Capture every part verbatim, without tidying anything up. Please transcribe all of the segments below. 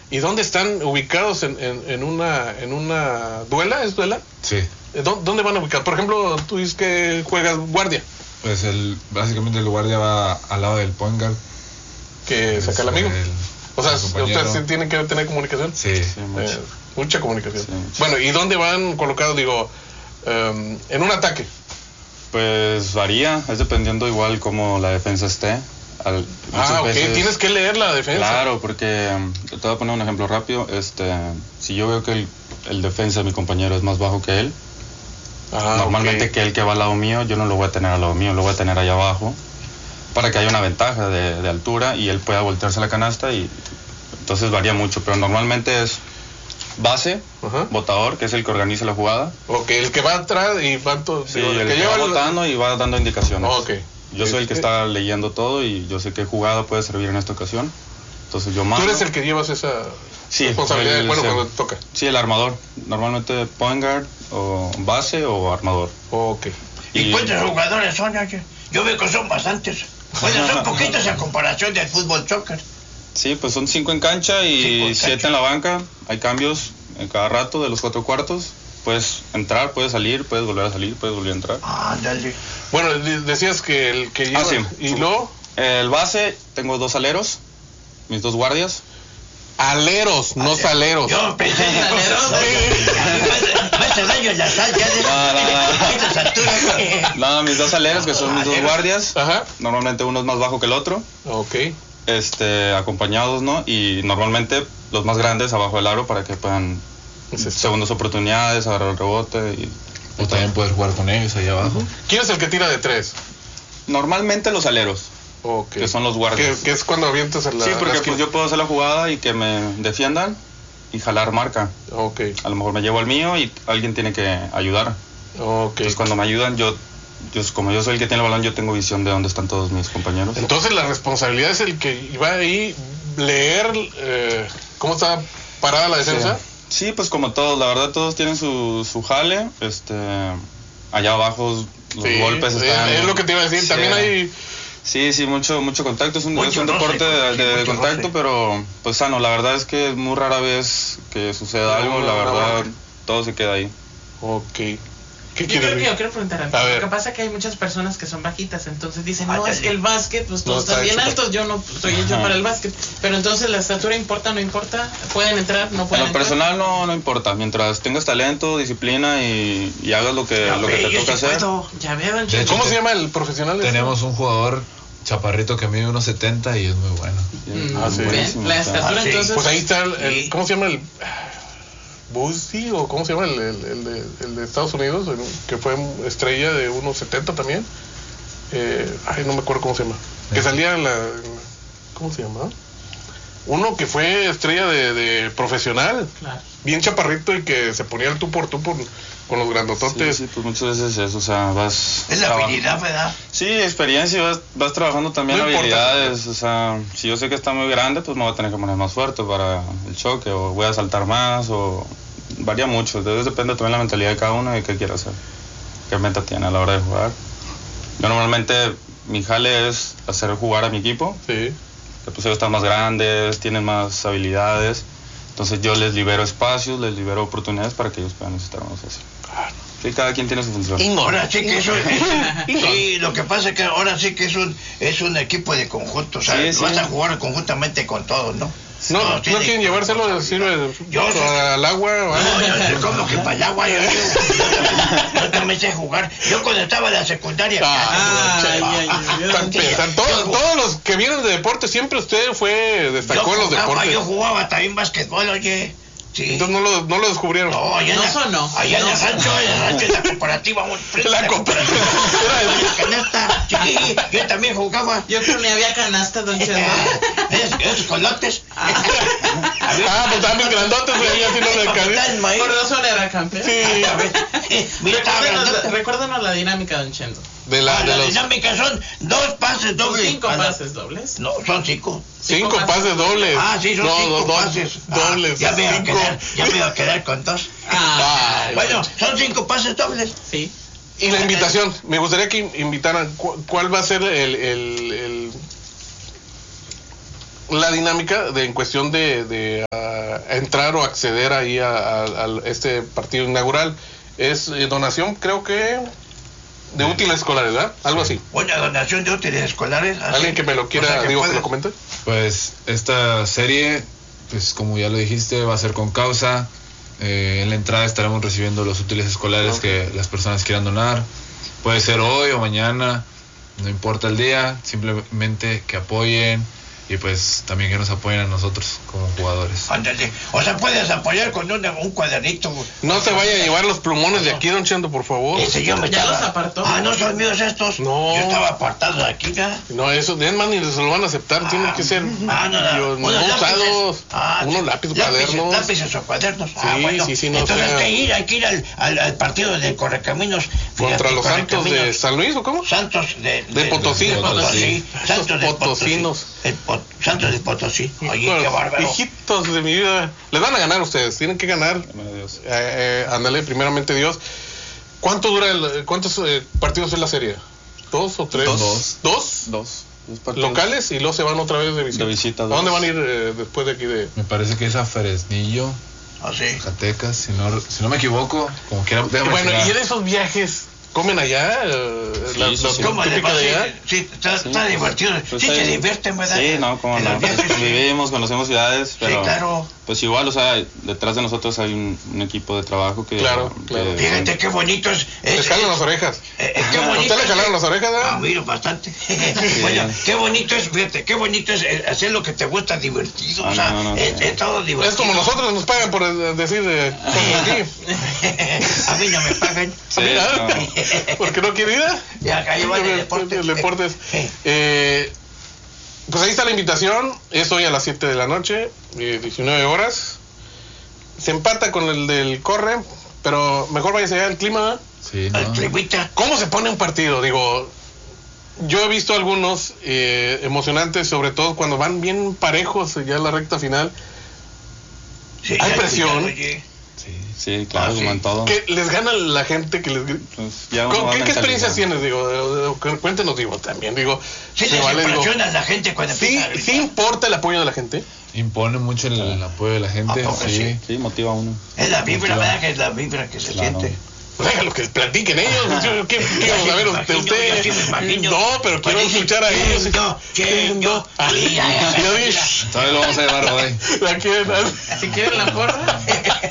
¿Y dónde están ubicados en, en, en una en una duela? ¿Es duela? Sí. ¿Dónde van a ubicar? Por ejemplo, tú dices que juegas guardia. Pues el básicamente el guardia va al lado del point guard. Que saca el amigo. El, o sea, ustedes sí tienen que tener comunicación. Sí. sí mucha. Eh, mucha comunicación. Sí, mucha. Bueno, ¿y dónde van colocados, digo, um, en un ataque? Pues varía, es dependiendo igual como la defensa esté. Al, ah, ok, veces, tienes que leer la defensa. Claro, porque te voy a poner un ejemplo rápido. Este, si yo veo que el, el defensa de mi compañero es más bajo que él, ah, normalmente okay. que el que va al lado mío, yo no lo voy a tener al lado mío, lo voy a tener allá abajo, para que haya una ventaja de, de altura y él pueda voltearse a la canasta, y entonces varía mucho, pero normalmente es base, uh-huh. botador, que es el que organiza la jugada. Ok, el que va atrás y va todo. Sí, el, el que, que lleva va botando el... y va dando indicaciones. Oh, okay. Yo soy el que está leyendo todo y yo sé qué jugada puede servir en esta ocasión. Entonces yo mando. ¿Tú eres el que llevas esa sí, responsabilidad? El, bueno, el, cuando toca. Sí, el armador. Normalmente point guard o base o armador. Oh, ok. ¿Y, ¿Y cuántos jugadores son? Yo veo que son bastantes. Bueno, son poquitos en comparación del fútbol soccer. Sí, pues son cinco en cancha y cinco en siete cancha. En la banca. Hay cambios en cada rato de los cuatro cuartos. Puedes entrar, puedes salir, puedes volver a salir, puedes volver a entrar. Ah, dale. Bueno, decías que el que lleva... Ah, sí. ¿Y luego? El base, tengo dos aleros, mis dos guardias. Aleros, no Ale- saleros. Yo pensé en aleros. Me hace daño en la sal, ya de no, no, no. estas alturas. No, mis dos aleros, que son mis dos guardias. Ajá. Normalmente uno es más bajo que el otro. Ok. Este, acompañados, ¿no? Y normalmente los más grandes abajo del aro para que puedan... segundas oportunidades, agarrar el rebote y, o también poder jugar con ellos ahí abajo. Uh-huh. ¿Quién es el que tira de tres? Normalmente los aleros, okay. que son los guardias. Que, que es cuando avientas a la... Sí, porque pues yo puedo hacer la jugada y que me defiendan y jalar marca. Okay. A lo mejor me llevo al mío y alguien tiene que ayudar. Okay. Entonces cuando me ayudan, yo, yo como yo soy el que tiene el balón, yo tengo visión de dónde están todos mis compañeros. Entonces la responsabilidad es el que va ahí leer eh, cómo está parada la defensa. Sí. Sí, pues como todos, la verdad todos tienen su, su jale, este, allá abajo los sí, golpes están... Es lo que te iba a decir, sí, también hay... Sí, sí, mucho mucho contacto, es un, mucho es un deporte roce, de, de, de contacto, roce. Pero pues sano, la verdad es que es muy rara vez que suceda no, algo, no, la no, verdad no. todo se queda ahí. Ok. ¿Qué yo, quiero, yo quiero preguntar algo. A Lo que pasa es que hay muchas personas que son bajitas, entonces dicen, no, Ay, es que el básquet, pues todos no, están bien super... altos, yo no soy hecho para el básquet. Pero entonces la estatura importa, no importa, pueden entrar, no pueden En lo entrar. personal no, no importa, mientras tengas talento, disciplina y, y hagas lo que, lo que te toca hacer. Puedo. Ya veo, don Cheto. ¿Cómo se llama el profesional? Tenemos un jugador chaparrito que mide uno setenta y es muy bueno. Mm, ah, sí. Bien. La estatura, ah, sí. entonces... Pues ahí está el, el ¿cómo se llama el...? Busby, o ¿cómo se llama? El, el, el, de, el de Estados Unidos, el, que fue estrella de uno setenta también. Eh, ay, no me acuerdo cómo se llama. Que salía en la... En la ¿cómo se llama? Uno que fue estrella de, de profesional. Claro. Bien chaparrito y que se ponía el tú por tú por, con los grandototes. Sí, sí, pues muchas veces es, o sea, vas... Es la habilidad, ¿verdad? Sí, experiencia, vas, vas trabajando también No habilidades, o sea, si yo sé que está muy grande, pues me voy a tener que poner más fuerte para el choque, o voy a saltar más, o varía mucho, entonces depende también de la mentalidad de cada uno y qué quiere hacer, qué meta tiene a la hora de jugar. Yo normalmente, mi jale es hacer jugar a mi equipo, Sí. que pues ellos están más grandes, tienen más habilidades, entonces yo les libero espacios, les libero oportunidades para que ellos puedan necesitar más así. Sí, cada quien tiene su función. Ahora sí que eso es, sí, lo que pasa es que ahora sí que es un es un equipo de conjunto, o sea, Sí, sí. vas a jugar conjuntamente con todos, ¿no? No, no, tiene- quieren llevárselo, sirve Yo sé- al agua. No, ¿vale? yo sé como que para el agua, yo, yo, yo, yo también sé jugar. Yo cuando estaba en la secundaria... Ah, Ay, ay, ay, Tan pesado. Todos, todos los que vienen de deporte, siempre usted fue, destacó en los jugaba, deportes. yo jugaba también basquetbol, oye. Sí. Entonces no lo, no lo descubrieron. No, allá en No la- sonó. Allá en No el rancho, en el rancho, en la cooperativa. muy frente a La cooperativa. La canasta, sí, yo también jugaba. Yo creo que ni había canasta, don Cheto. Es- Esos colotes. Ah, pues también grandotes, güey, así no le alcancé. Por razón era campeón. Sí. Mira, estaba Recuérdanos, grandote. recuérdanos la dinámica, don Chendo. De la, Ah, de la los dinámica son dos pases Son dobles. cinco Ah, no. pases dobles. No, son cinco. cinco cinco pases dobles. Ah, sí, son No, cinco dos- dos- pases. Ah, dobles. ya me iba a cinco. quedar, ya me iba a quedar con dos. Ah, Ay, Bueno, son cinco pases dobles. sí. Y la invitación, me gustaría que invitaran, cu- ¿cuál va a ser el, el, el, la dinámica de en cuestión de, de uh, entrar o acceder ahí a, a, a este partido inaugural. Es eh, donación, creo que de sí. útiles escolares, ¿verdad? Algo sí. así. Una donación de útiles escolares. Así. ¿Alguien que me lo quiera, o sea, que digo, puede... que lo comente? Pues esta serie, pues como ya lo dijiste, va a ser con causa. Eh, en la entrada estaremos recibiendo los útiles escolares okay. que las personas quieran donar. Puede ser hoy o mañana, no importa el día, simplemente que apoyen. Y pues también que nos apoyen a nosotros como jugadores. Ándale. O sea, puedes apoyar con una, un cuadernito. No se vaya a llevar los plumones de aquí, don Chendo, por favor. Ese yo me ya estaba... los apartó. Ah, no son míos estos. No. Yo estaba apartado de aquí, ¿ya? No, eso, de más ni se lo van a aceptar. Ah, tienen que ser ah, no, no. no usados. Ah, unos lápices, lápices, cuadernos. Lápices o cuadernos. Sí, ah, bueno. sí, sí. No, entonces sea... hay que ir, hay que ir al, al, al partido de Correcaminos. ¿Contra fíjate, los Santos de San Luis o cómo? Santos de... De, de Potosí. De Potosí. Santos de Potosinos. Santos de Potosí. Oye, bueno, qué bárbaro. Hijitos de mi vida. Les van a ganar ustedes. Tienen que ganar. Dios. Eh, eh, ándale, primeramente Dios. ¿Cuánto dura el, ¿Cuántos eh, partidos es la serie? ¿Dos o tres? Dos. ¿Dos? Dos. Dos locales y luego se van otra vez de visita. De visita ¿A dónde van a ir eh, después de aquí de...? Me parece que es a Fresnillo. ¿Ah, sí? Zacatecas, si no, si no me equivoco. Como quiera. Bueno, y en esos viajes... ¿Comen allá? Uh, sí, la, sí, la, sí. la típica de allá. Sí, está, sí, está divertido. Pues sí, ahí, te divierten, ¿verdad? Sí, no, como no. Pues vivimos, conocemos ciudades, pero... Sí, claro. Pues igual, o sea, detrás de nosotros hay un, un equipo de trabajo que... Claro, que, claro. Fíjate qué bonito es... Te jalan las orejas. Eh, eh, qué bonito ¿Usted le jalaron las orejas? ¿eh? Ah, miro bastante. Sí. Bueno, qué bonito es, fíjate, qué bonito es hacer lo que te gusta divertido. Ah, o sea, no, no, no, es, sí. es todo divertido. Es como nosotros nos pagan por decir eh, cosas aquí. A mí no me pagan. Sí, no. ¿Porque no quiere ir? Ya, acá llevan el deporte. El deportes. Eh, pues ahí está la invitación. Es hoy a las siete de la noche, eh, diecinueve horas. Se empata con el del Corre, pero mejor váyase allá al clima. Sí, al climita. ¿Cómo se pone un partido? Digo, yo he visto algunos eh, emocionantes, sobre todo cuando van bien parejos ya en la recta final. Sí, hay presión. Sí, sí, claro, ah, sí. Como en todo. Que les gana la gente que les pues ya ¿Con, ¿Qué, ¿Qué experiencias tienes? Digo, cuéntenos, digo, también, digo. Sí, se vale, presiona digo, la gente cuando sí, ¿sí importa el apoyo de la gente? Impone mucho el, el apoyo de la gente. Ah, sí. sí, sí, motiva a uno. Es la vibra, ¿verdad? Que es la vibra que se claro. siente. Pues déjalo que platiquen ellos. Yo quiero saber de usted. Sí no, pero quiero pues escuchar a ellos. Yo, ¿quién? Yo. Todavía lo vamos a llevar hoy. Si quieren la porra.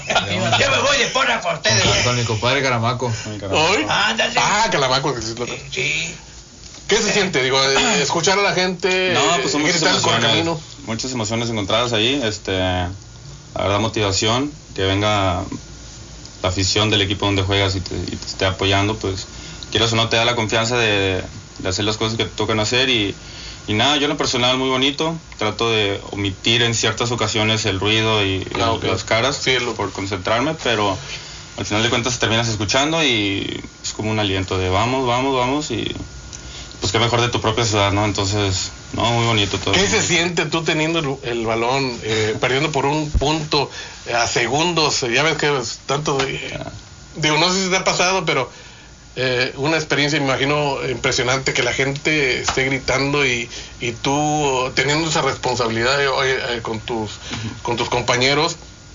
Yo me voy de porra por ustedes. Con mi compadre Caramaco. ¿Hoy? Ah, Calamaco. Sí. ¿Qué se siente? Digo, escuchar a la gente. No, pues son muchas emociones. Camino. Muchas emociones encontradas ahí. Este, la verdad, motivación. Que venga la afición del equipo donde juegas y te, y te esté apoyando, pues quieras o no te da la confianza de, de hacer las cosas que te tocan hacer y, y nada, yo en lo personal muy bonito, trato de omitir en ciertas ocasiones el ruido y, ah, y okay. las caras sí, lo... por concentrarme, pero al final de cuentas terminas escuchando y es como un aliento de vamos, vamos, vamos y pues qué mejor de tu propia ciudad, ¿no? Entonces, no, muy bonito todo. ¿Qué se siente tú teniendo el, el balón, eh, perdiendo por un punto eh, a segundos? Ya ves que es tanto, eh, digo, no sé si te ha pasado, pero eh, una experiencia, me imagino, impresionante que la gente esté gritando y, y tú teniendo esa responsabilidad eh, eh, con tus uh-huh. con tus compañeros.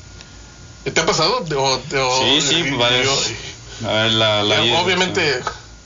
¿Te ha pasado? O, o, sí, sí, y, varios. Yo, a ver, la, la eh, obviamente...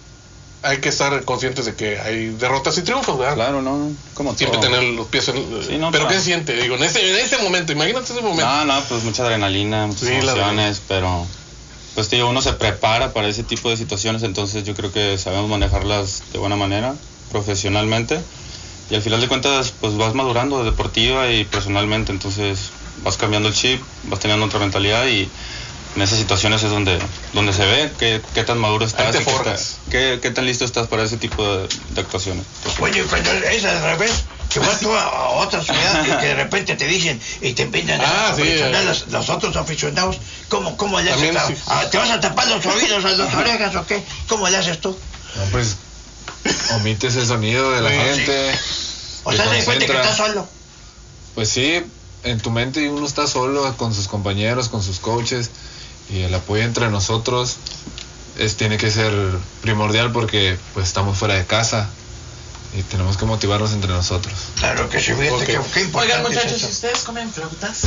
hay que estar conscientes de que hay derrotas y triunfos, ¿verdad? Claro, no, como siempre todo. Tener los pies en... Sí, no, pero claro. ¿qué se siente? Digo, en ese, en ese momento, imagínate ese momento. No, no, pues mucha adrenalina, muchas sí, emociones, pero pues digo, uno se prepara para ese tipo de situaciones, entonces yo creo que sabemos manejarlas de buena manera, profesionalmente, y al final de cuentas pues vas madurando deportiva y personalmente, entonces vas cambiando el chip, vas teniendo otra mentalidad y en esas situaciones es donde donde se ve qué, qué tan maduro estás y qué, ta, qué, qué tan listo estás para ese tipo de, de actuaciones. Oye, cuando es al revés, que vas tú a, a otra ciudad y que de repente te dicen y te empiezan ah, a sí, aficionar eh. los, los otros aficionados, ¿cómo, cómo le haces? Sí. ¿Te vas a tapar los oídos a las orejas o qué? ¿Cómo le haces tú? No, pues omites el sonido de la sí, gente. Sí. O sea, te das cuenta que estás solo. Pues sí, en tu mente uno está solo con sus compañeros, con sus coaches. Y el apoyo entre nosotros es, tiene que ser primordial porque pues estamos fuera de casa. y tenemos que motivarnos entre nosotros. Claro que sí, fíjate Okay. que qué importante. Oigan, muchachos, es si eso. ustedes comen flautas.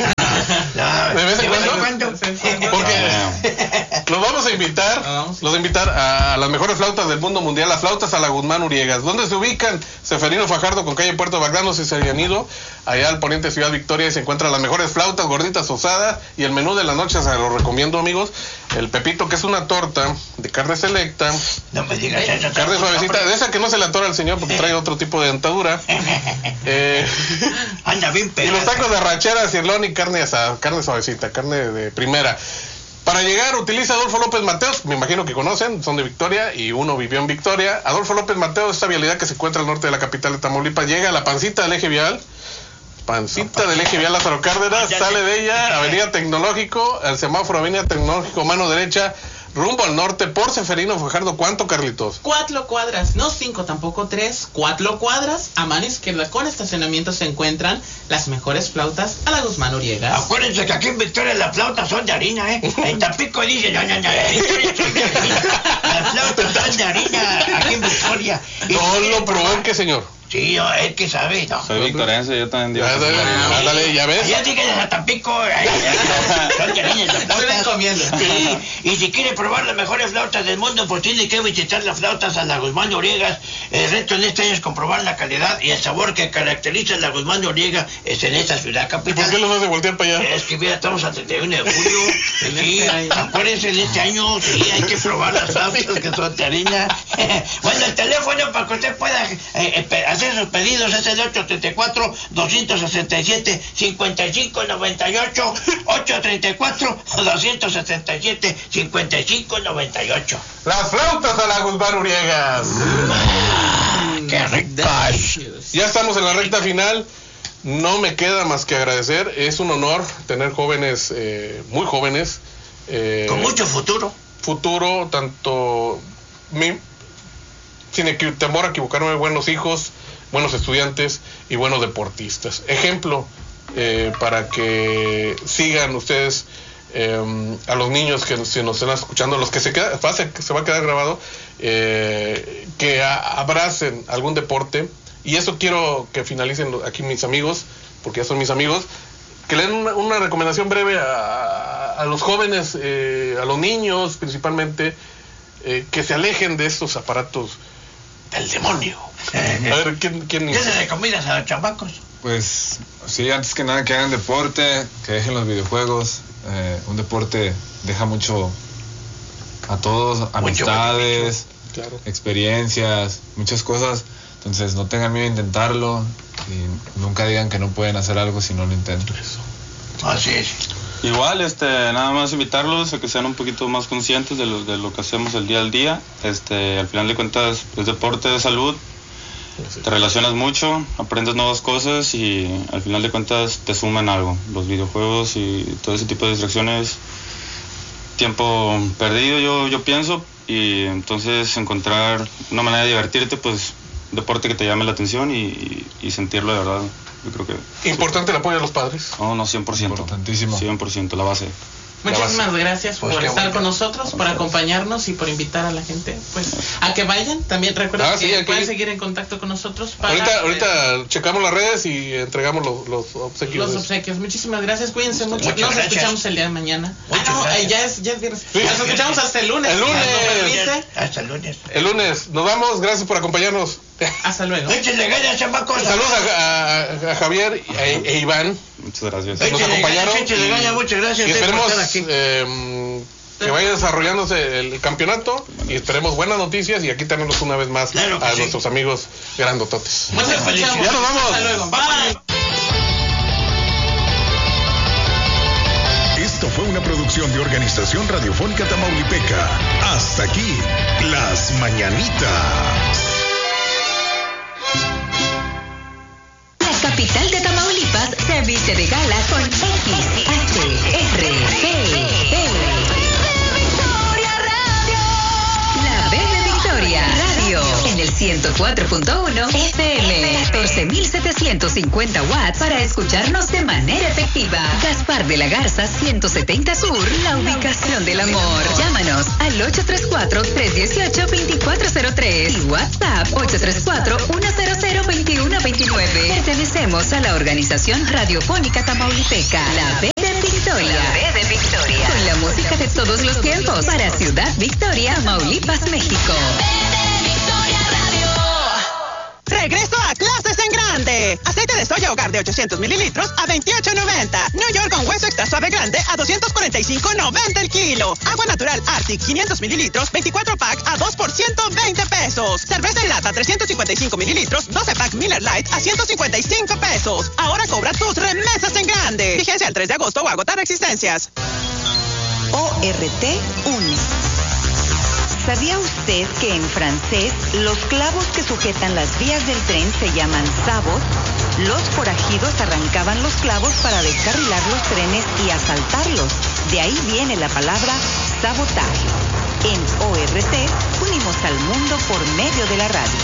¿De vez en cuando? Porque los vamos a invitar, Vamos. los voy a invitar a las mejores flautas del mundo mundial, las flautas a la Guzmán Uriegas. ¿Dónde se ubican? Seferino Fajardo con calle Puerto Bagdano, si se habían ido, allá al poniente Ciudad Victoria, y se encuentran las mejores flautas, gorditas, osadas, y el menú de la noche, se lo recomiendo, amigos, el pepito, que es una torta de carne selecta, No me digas eso. carne suavecita, de esa que no se le atora al señor porque trae otro tipo de dentadura, eh, Anda bien y pegado. los tacos de arrachera, cirlón y carne asada, carne suavecita, carne de primera. Para llegar utiliza Adolfo López Mateos, me imagino que conocen, son de Victoria y uno vivió en Victoria. Adolfo López Mateos, esta vialidad que se encuentra al norte de la capital de Tamaulipas, llega a la pancita del eje vial, pancita del eje vial Lázaro Cárdenas, sale de ella, Avenida Tecnológico, el semáforo Avenida Tecnológico, mano derecha, rumbo al norte por Seferino Fajardo. ¿Cuánto, Carlitos? Cuatro cuadras, no cinco, tampoco tres, cuatro cuadras a mano izquierda con estacionamiento se encuentran las mejores flautas a la Guzmán Uriegas. Acuérdense que aquí en Victoria las flautas son de harina, ¿eh? En Tampico dicen, no, no, no, en Victoria son de harina. Las flautas son de harina aquí en Victoria. Y No si quieren lo probar- provoque, señor. Sí, no, él que sabe, no. Soy victorense, yo también digo. Ya, que soy dale, victorense. ándale, ya ves. Allá díganles a Tampico, ahí, ahí, son de harina las Se ven flautas. comiendo. Sí, y si quiere probar las mejores flautas del mundo, pues tiene que visitar las flautas a la Guzmán de Uriegas. El reto en este año es comprobar la calidad y el sabor que caracteriza a la Guzmán de Uriegas es en esta ciudad ¿Y por capital. qué los hace voltear para allá? Es que mira, estamos a treinta y uno de julio. En Sí, este año. acuérdense de este año, sí, hay que probar las flautas que son de harina. Bueno, el teléfono para que usted pueda eh, eh, pe- hacer sus pedidos es el ocho tres cuatro, dos seis siete, cinco cinco nueve ocho, ocho tres cuatro, dos seis siete, cinco cinco nueve ocho. Las flautas a la Guzmán Uriegas. ¡Qué ricas! Ya estamos en la recta final. No me queda más que agradecer. Es un honor tener jóvenes, eh, muy jóvenes. eh, Con mucho futuro. futuro, tanto mi, sin equi- temor a equivocarme, buenos hijos, buenos estudiantes y buenos deportistas. Ejemplo, eh, para que sigan ustedes eh, a los niños que se nos están escuchando, los que se queda, pase, que se va a quedar grabado, eh, que a- abracen algún deporte. Y eso quiero que finalicen lo- aquí mis amigos, porque ya son mis amigos, que le den una, una recomendación breve a, a los jóvenes, eh, a los niños principalmente, eh, que se alejen de estos aparatos del demonio. A ver, ¿quién, quién ¿Qué le recomiendas a los chamacos? Pues sí, antes que nada que hagan deporte, que dejen los videojuegos. Eh, un deporte deja mucho a todos, amistades, Claro. experiencias, muchas cosas. Entonces no tengan miedo a intentarlo y nunca digan que no pueden hacer algo si no lo intentan. Así es. Igual, este, nada más invitarlos a que sean un poquito más conscientes de lo, de lo que hacemos el día al día. Este, al final de cuentas, es deporte de salud, te relacionas mucho, aprendes nuevas cosas y al final de cuentas te suman algo. Los videojuegos y todo ese tipo de distracciones, tiempo perdido yo, yo pienso, y entonces encontrar una manera de divertirte, pues un deporte que te llame la atención y, y, y sentirlo de verdad. Yo creo que... Importante el apoyo de los padres. No, no, cien por ciento. Importantísimo. cien por ciento, la base. Muchísimas gracias Pues por qué estar bueno. con nosotros, por acompañarnos y por invitar a la gente pues a que vayan. También recuerden Ah, sí, que aquí- pueden seguir en contacto con nosotros para Ahorita, eh, ahorita checamos las redes y entregamos los, los obsequios. los obsequios. Muchísimas gracias, cuídense mucho. Muchas Nos gracias. escuchamos el día de mañana. Muchas ah, no, gracias. eh, ya es, ya es viernes. Sí. Nos escuchamos hasta el lunes. El lunes. si nos permite. Hasta el lunes. El lunes, nos vamos, gracias por acompañarnos. Hasta luego. Échenle ganas, chamacos. Saludos a, a- a Javier e, e Iván, Muchas gracias. que nos Échenle acompañaron. ganas, échenle y- ganas, muchas gracias Y a ustedes por esperemos estar aquí. eh, que vaya desarrollándose el campeonato y esperemos buenas noticias y aquí tenemos una vez más Claro que a sí. nuestros amigos grandototes. Nos escuchamos. Ya nos vamos. Hasta luego. Bye. Esto fue una producción de Organización Radiofónica Tamaulipeca. Hasta aquí, Las Mañanitas. La capital de Tamaulipas se viste de gala con X H R G L. La B de Victoria Radio en el ciento cuatro punto uno F M. doce mil setecientos cincuenta watts para escucharnos de manera efectiva. Gaspar de la Garza, ciento setenta Sur, la ubicación del amor. Llámanos al ocho tres cuatro, tres uno ocho, dos cuatro cero tres y WhatsApp ocho tres cuatro, uno cero cero, dos uno dos nueve. Pertenecemos a la organización radiofónica tamaulipeca, la B de Victoria. La B de Victoria. Con la música de todos los tiempos para Ciudad Victoria, Tamaulipas, México. Regreso a clases en grande. Aceite de soya hogar de ochocientos mililitros a veintiocho noventa. New York con hueso extra suave grande a doscientos cuarenta y cinco noventa el kilo. Agua natural Arctic quinientos mililitros, veinticuatro pack a dos por ciento veinte pesos. Cerveza en lata trescientos cincuenta y cinco mililitros, doce pack Miller Lite a ciento cincuenta y cinco pesos. Ahora cobra tus remesas en grande. Vigencia el tres de agosto o agotar existencias. O R T une. ¿Sabía usted que en francés los clavos que sujetan las vías del tren se llaman sabots? Los forajidos arrancaban los clavos para descarrilar los trenes y asaltarlos. De ahí viene la palabra sabotaje. En O R T unimos al mundo por medio de la radio.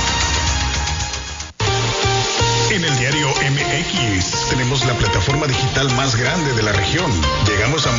En el diario M X tenemos la plataforma digital más grande de la región. Llegamos a